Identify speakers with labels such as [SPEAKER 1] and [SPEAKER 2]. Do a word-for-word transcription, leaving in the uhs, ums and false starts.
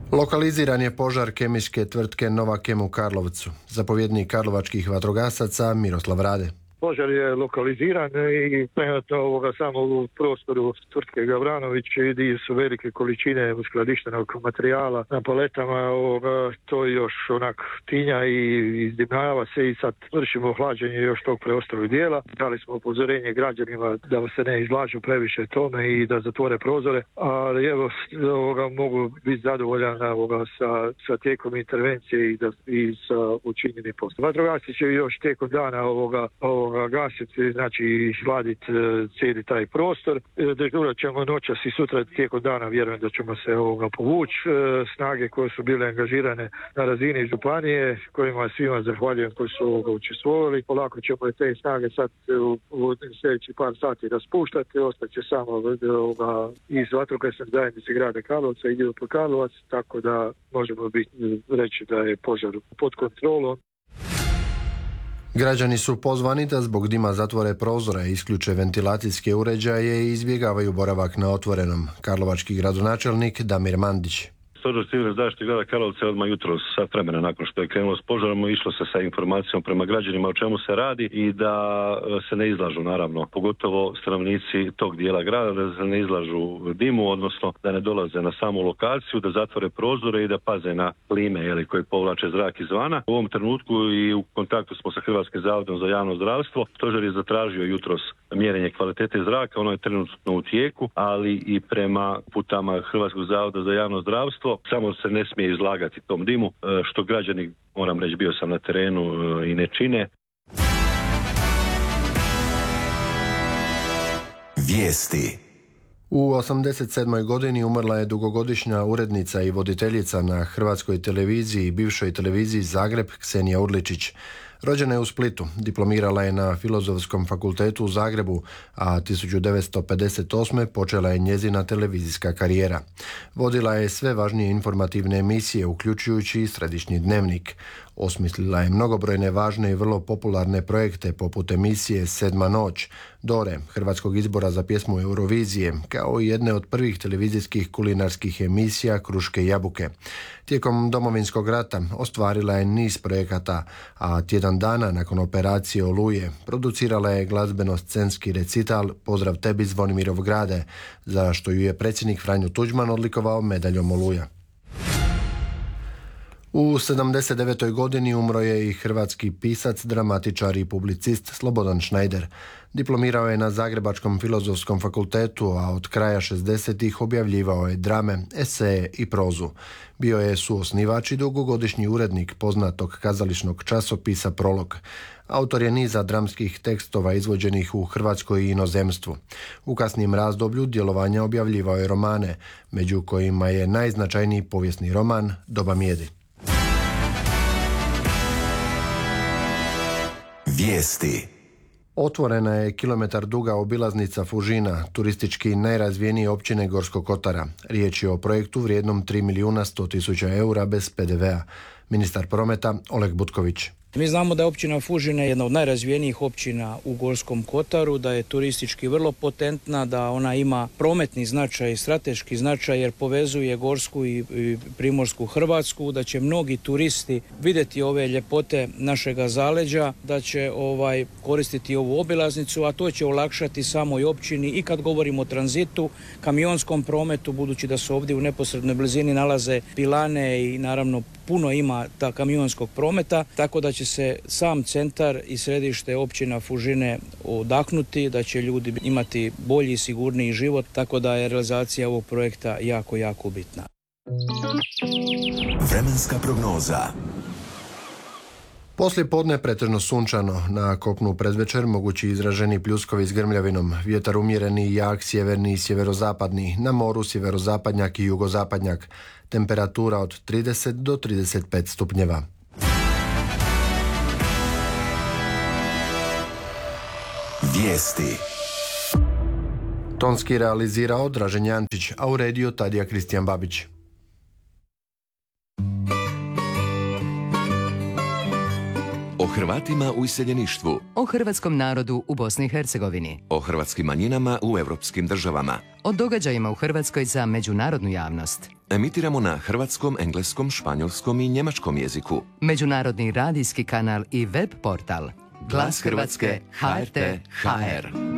[SPEAKER 1] Lokaliziran je požar kemijske tvrtke Novakem u Karlovcu. Zapovjednik karlovačkih vatrogasaca Miroslav Rade.
[SPEAKER 2] Požar je lokaliziran i trenutno ovoga samo u prostoru tvrtke Gavranović gdje su velike količine uskladištenog materijala na paletama. Ovoga, to još onak tinja i izdimljava se i sad vršimo hlađenje još tog preostalog dijela. Dali smo upozorenje građanima da se ne izlažu previše tome i da zatvore prozore, ali evo ovoga, mogu biti zadovoljan ovoga, sa, sa tijekom intervencije i, da, i sa učinjenim poslom. Vatrogasci će još tijekom dana ovoga, ovoga gasiti, znači hladiti e, cijeli taj prostor. E, dežurat ćemo noćas i sutra tijekom dana, vjerujem da ćemo se ovoga povući. E, snage koje su bile angažirane na razini županije, kojima svima zahvaljujem koji su ovoga učestvovali. Polako ćemo te snage sad u, u sljedeći par sati raspuštati. Ostaće samo ovoga, iz vatrogasne zajednice grada Karlovca i dio po Karlovac, tako da možemo biti, reći da je požar pod kontrolom.
[SPEAKER 1] Građani su pozvani da zbog dima zatvore prozore, isključe ventilacijske uređaje i izbjegavaju boravak na otvorenom. Karlovački gradonačelnik Damir Mandić.
[SPEAKER 3] Stožer civilne zaštite grada Karlovca je odmah jutros sat vremena nakon što je krenulo s požarom išlo se sa informacijom prema građanima o čemu se radi i da se ne izlažu, naravno, pogotovo stanovnici tog dijela grada, da se ne izlažu dimu, odnosno da ne dolaze na samu lokaciju, da zatvore prozore i da paze na klime jeli, koji povlače zrak izvana. U ovom trenutku i u kontaktu smo sa Hrvatskim zavodom za javno zdravstvo. Stožer je zatražio jutros mjerenje kvalitete zraka, ono je trenutno u tijeku, ali i prema putama Hrvatskog zavoda za javno zdravstvo samo se ne smije izlagati tom dimu, što građani, moram reći, bio sam na terenu, i ne čine.
[SPEAKER 1] Vijesti. U osamdeset sedmoj godini umrla je dugogodišnja urednica i voditeljica na Hrvatskoj televiziji i bivšoj televiziji Zagreb Ksenija Urličić. Rođena je u Splitu, diplomirala je na Filozofskom fakultetu u Zagrebu, a tisuću devetsto pedeset osme počela je njezina televizijska karijera. Vodila je sve važnije informativne emisije, uključujući i Središnji dnevnik. Osmislila je mnogobrojne važne i vrlo popularne projekte poput emisije Sedma noć, Dore, hrvatskog izbora za pjesmu Eurovizije, kao i jedne od prvih televizijskih kulinarskih emisija Kruške i jabuke. Tijekom Domovinskog rata ostvarila je niz projekata, a tjedan dana nakon operacije Oluje producirala je glazbeno-scenski recital Pozdrav tebi Zvonimirov grade, za što ju je predsjednik Franjo Tuđman odlikovao medaljom Oluja. U sedamdeset devetoj godini umro je i hrvatski pisac, dramatičar i publicist Slobodan Šnajder. Diplomirao je na Zagrebačkom filozofskom fakultetu, a od kraja šezdesetih objavljivao je drame, eseje i prozu. Bio je suosnivač i dugogodišnji urednik poznatog kazališnog časopisa Prolog. Autor je niza dramskih tekstova izvođenih u Hrvatskoj i inozemstvu. U kasnijem razdoblju djelovanja objavljivao je romane, među kojima je najznačajniji povijesni roman Doba mijedi. Vijesti. Otvorena je kilometar duga obilaznica Fužina, turistički najrazvijenije općine Gorskog kotara. Riječ je o projektu vrijednom tri milijuna sto tisuća eura bez pe de vea. Ministar prometa Oleg Butković.
[SPEAKER 4] Mi znamo da je općina Fužine jedna od najrazvijenijih općina u Gorskom kotaru, da je turistički vrlo potentna, da ona ima prometni značaj, strateški značaj jer povezuje Gorsku i Primorsku Hrvatsku, da će mnogi turisti vidjeti ove ljepote našega zaleđa, da će ovaj koristiti ovu obilaznicu, a to će olakšati samoj općini i kad govorimo o tranzitu, kamionskom prometu, budući da se ovdje u neposrednoj blizini nalaze pilane i naravno puno ima ta kamionskog prometa, tako da će se sam centar i središte općina Fužine odahnuti, da će ljudi imati bolji i sigurniji život, tako da je realizacija ovog projekta jako, jako bitna.
[SPEAKER 1] Vremenska prognoza. Poslije podne pretežno sunčano, na kopnu predvečer mogući izraženi pljuskovi s grmljavinom, vjetar umjereni i jak sjeverni i sjeverozapadni, na moru sjeverozapadnjak i jugozapadnjak, temperatura od trideset do trideset pet stupnjeva. Vijesti. Tonski realizirao Dražen Jančić, a uredio Tadija Kristijan Babić.
[SPEAKER 5] O Hrvatima u iseljeništvu.
[SPEAKER 6] O hrvatskom narodu u Bosni i Hercegovini.
[SPEAKER 5] O hrvatskim manjinama u europskim državama.
[SPEAKER 6] O događajima u Hrvatskoj za međunarodnu javnost.
[SPEAKER 5] Emitiramo na hrvatskom, engleskom, španjolskom i njemačkom jeziku.
[SPEAKER 6] Međunarodni radijski kanal i web portal. Glas Hrvatske, H R T, H R.